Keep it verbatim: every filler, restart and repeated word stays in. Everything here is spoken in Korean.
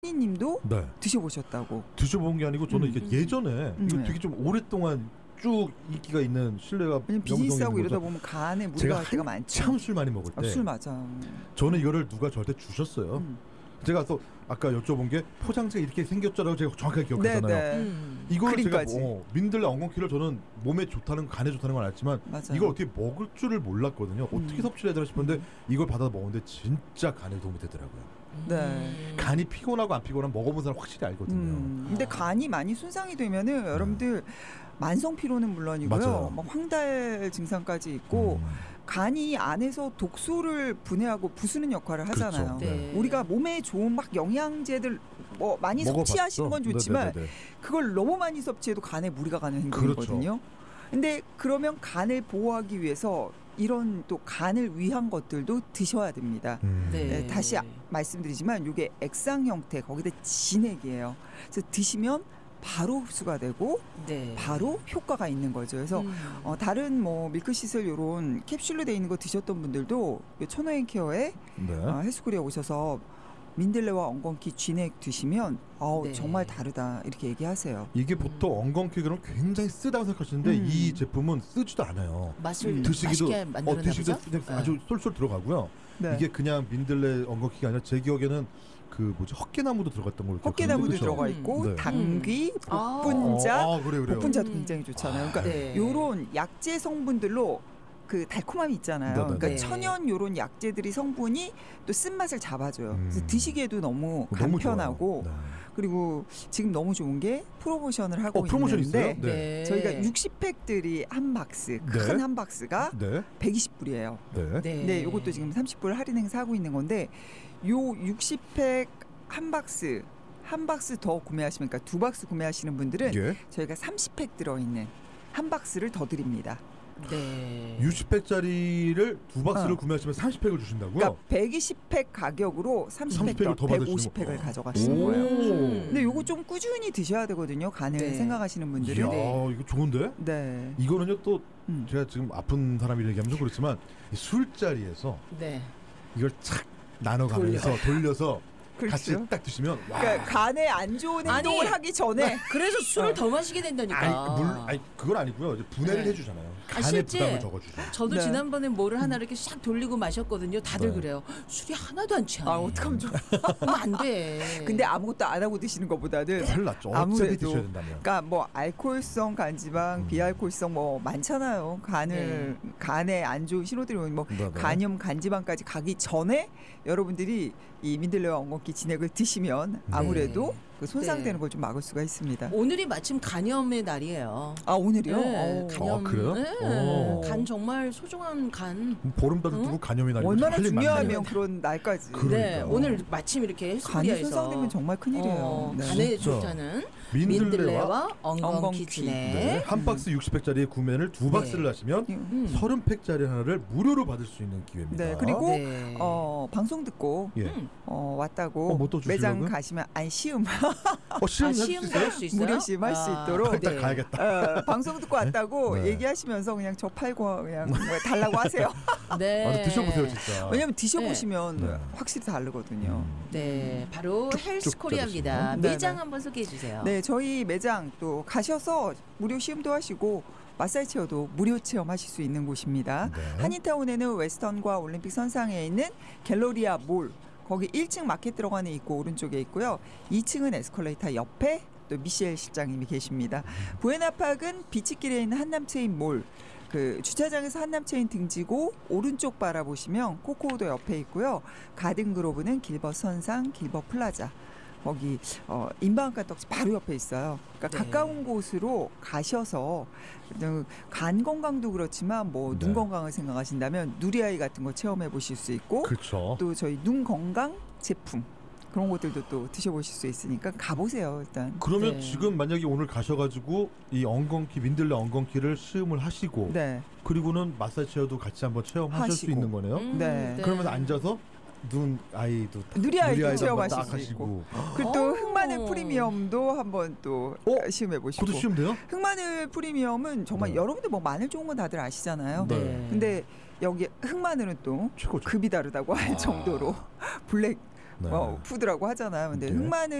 님도 네. 드셔보셨다고. 드셔본 게 아니고 저는 음. 이게 예전에 음. 이거 네. 되게 좀 오랫동안 쭉 인기가 있는 신뢰가 왜냐면 비즈니스하고 이러다 보면 간에 무리가 갈 때가 많죠. 참 술 많이 먹을 때 아, 술 맞아. 저는 이거를 누가 저한테 주셨어요. 음. 제가 또 아까 여쭤본 게 포장지가 이렇게 생겼잖아요. 제가 정확하게 기억하잖아요. 네, 네. 음. 이걸 제가 그림까지. 뭐, 민들레 엉겅퀴를 저는 몸에 좋다는 간에 좋다는 건 알지만 맞아요. 이걸 어떻게 먹을 줄을 몰랐거든요. 음. 어떻게 섭취를 해야 되나 싶었는데 이걸 받아 먹었는데 진짜 간에 도움이 되더라고요. 네. 간이 피곤하고 안 피곤하면 먹어본 사람 확실히 알거든요. 음. 근데 간이 많이 손상이 되면은 여러분들 만성 피로는 물론이고요. 맞아요. 막 황달 증상까지 있고 음. 간이 안에서 독소를 분해하고 부수는 역할을 하잖아요. 그렇죠. 네. 우리가 몸에 좋은 막 영양제들 뭐 많이 먹어봤죠? 섭취하시는 건 좋지만 네네네네. 그걸 너무 많이 섭취해도 간에 무리가 가는 행동이거든요. 그렇죠. 근데 그러면 간을 보호하기 위해서 이런 또 간을 위한 것들도 드셔야 됩니다. 음. 네. 네, 다시 아, 말씀드리지만 이게 액상 형태 거기다 진액이에요. 그래서 드시면 바로 흡수가 되고 네. 바로 효과가 있는 거죠. 그래서 음. 어, 다른 뭐 밀크시슬 이런 캡슐로 돼 있는 거 드셨던 분들도 천호앤케어에 네. 어, 헬스코리아 오셔서 민들레와 엉겅퀴 진액 드시면 어우, 네. 정말 다르다 이렇게 얘기하세요. 이게 보통 엉겅퀴는 굉장히 쓰다고 생각하시는데 음. 이 제품은 쓰지도 않아요. 맛을 음. 드시기도 맛있게 어, 만들어나 드시기도 보죠? 그냥 아주 쏠쏠 들어가고요. 네. 이게 그냥 민들레 엉겅퀴가 아니라 제 기억에는 그 뭐지 헛개나무도 들어갔던 걸로 헛개나무도 기억하는데, 그쵸? 들어가 있고 네. 당귀, 아. 복분자, 어, 아, 그래, 그래요. 복분자도 음. 굉장히 좋잖아요. 그러니까 네. 요런 약재 성분들로 그 달콤함이 있잖아요. 네네네. 그러니까 네. 천연 요런 약재들이 성분이 또 쓴맛을 잡아줘요. 음. 그래서 드시기에도 너무 너무 간편하고 좋아요. 네. 그리고 지금 너무 좋은 게 프로모션을 하고 어, 프로모션 있는데 있어요? 네. 저희가 육십 팩들이 한 박스, 큰 한 박스가 네. 백이십 불이에요. 네. 네. 네, 요것도 지금 삼십 불 할인 행사하고 있는 건데 요 육십 팩 한 박스 한 박스 더 구매하시면 그러니까 두 박스 구매하시는 분들은 예. 저희가 삼십 팩 들어있는 한 박스를 더 드립니다. 네. 육십 팩짜리를 두 박스를 어. 구매하시면 삼십 팩을 주신다고요? 그러니까 백이십 팩 가격으로 삼십 팩 삼십 팩을 더 백오십 받으시는 팩을 거. 가져가시는 오. 거예요. 음. 근데 요거 좀 꾸준히 드셔야 되거든요. 간을 네. 생각하시는 이야, 분들은. 네. 이거 좋은데? 네. 이거는요 또 음. 제가 지금 아픈 사람이 얘기하면 좀 그렇지만 이 술자리에서 네. 이걸 착 나눠가면서 돌려서 같이 그렇죠. 딱 드시면 와. 그러니까 간에 안 좋은 행동을 아니, 하기 전에 그래서 술을 더 마시게 된다니까. 아니, 물, 아니 그건 아니고요. 이제 분해를 네. 해주잖아요. 아, 간의 실제 부담을 적어주죠. 저도 네. 지난번에 뭐를 하나 이렇게 싹 돌리고 마셨거든요. 다들 네. 그래요. 술이 하나도 안 취하네. 아 어떡하면 좋아. 그러면 안 돼. 근데 아무것도 안 하고 드시는 것보다는 훨 낫죠. 어차피 아무래도 드셔야 된다면. 그러니까 뭐 알코올성 간지방, 음. 비알코올성 뭐 많잖아요. 간을 간에 안 좋은 신호들이 오면 뭐 네네. 간염, 간지방까지 가기 전에 여러분들이 이 민들레와 엉겅퀴 진액을 드시면 아무래도 네. 그 손상되는 네. 걸 좀 막을 수가 있습니다. 오늘이 마침 간염의 날이에요. 아 오늘이요? 네, 오. 간염. 아, 그래요? 네. 오. 간 정말 소중한 간. 보름달도 응? 뜨고 간염이 나니까 얼마나 할 일 중요하면 많네요. 그런 날까지. 그러니까요. 네, 오늘 마침 이렇게 간이 헬스코리아에서 손상되면 정말 큰일이에요. 어, 네. 간에 진짜. 좋다는 민들레와 민들레와 엉겅퀴. 엉겅퀴 진액. 네. 한 박스 육십 팩짜리 구매를 두 박스를 네. 하시면 음. 삼십 팩짜리 하나를 무료로 받을 수 있는 기회입니다. 네, 그리고 네. 어, 방송 듣고 예. 음. 어, 왔다고 어, 뭐또 매장 주시려고요? 가시면 아니 시음 어, 시험 아, 할수 시음도 있어요? 할 수 있어요? 무료 시음 할 수 아, 있도록 일단 네. 가야겠다. 어, 방송 듣고 왔다고 네. 얘기하시면서 그냥 저 팔고 그냥 뭐 달라고 하세요. 네. 아, 드셔보세요 진짜. 왜냐면 드셔보시면 네. 확실히 다르거든요. 음. 네, 바로 헬스코리아입니다. 잡으시면. 매장 네네. 한번 소개해 주세요. 네, 저희 매장 또 가셔서 무료 시음도 하시고 마사지 체어도 무료 체험하실 수 있는 곳입니다. 네. 한인타운에는 웨스턴과 올림픽 선상에 있는 갤러리아 몰 거기 일 층 마켓 들어가는 입구 오른쪽에 있고요. 이 층은 에스컬레이터 옆에 또 미셸 실장님이 계십니다. 부에나팍은 비치길에 있는 한남체인 몰 그 주차장에서 한남체인 등지고 오른쪽 바라보시면 코코오도 옆에 있고요. 가든그로브는 길벗 선상 길벗 플라자 거기 어, 인방앗간 떡집 바로 옆에 있어요. 그러니까 네. 가까운 곳으로 가셔서 간 건강도 그렇지만 뭐 눈 네. 건강을 생각하신다면 누리아이 같은 거 체험해 보실 수 있고 그렇죠. 또 저희 눈 건강 제품 그런 것들도 또 드셔보실 수 있으니까 가보세요 일단. 그러면 네. 지금 만약에 오늘 가셔가지고 이 엉겅퀴 민들레 엉겅퀴를 시음을 하시고 네, 그리고는 마사지 체어도 같이 한번 체험하실 하시고. 수 있는 거네요. 음, 네. 그러면 앉아서 눈 아이도 누리아이도 누리아이도 체험하실 한번 딱 수 있고. 하시고. 그리고 또 오. 흑마늘 프리미엄도 한번 또 어? 시음해 보시고. 그것도 시면 돼요? 흑마늘 프리미엄은 정말 네. 여러분들 뭐 마늘 좋은 건 다들 아시잖아요. 네. 근데 여기 흑마늘은 또 최고죠. 급이 다르다고 할 아. 정도로 블랙 네. 어, 푸드라고 하잖아요. 근데 네. 흑마늘